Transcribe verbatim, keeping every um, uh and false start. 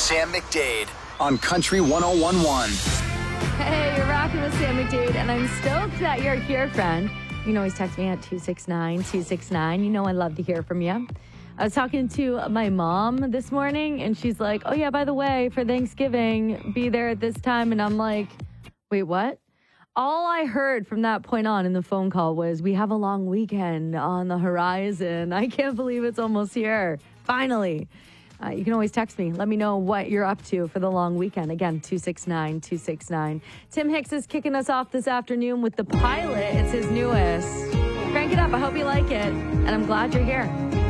Sam McDade on Country one oh one point one. Hey, you're rocking with Sam McDade, and I'm stoked that you're here, friend. You can always text me at two six nine, two six nine. You know I love to hear from you. I was talking to my mom this morning, and she's like, oh, yeah, by the way, for Thanksgiving, be there at this time. And I'm like, wait, what? All I heard from that point on in the phone call was, we have a long weekend on the horizon. I can't believe it's almost here. Finally. Uh, you can always text me. Let me know what you're up to for the long weekend. Again, two six nine, two six nine. Tim Hicks is kicking us off this afternoon with The Pilot. It's his newest. Crank it up. I hope you like it. And I'm glad you're here.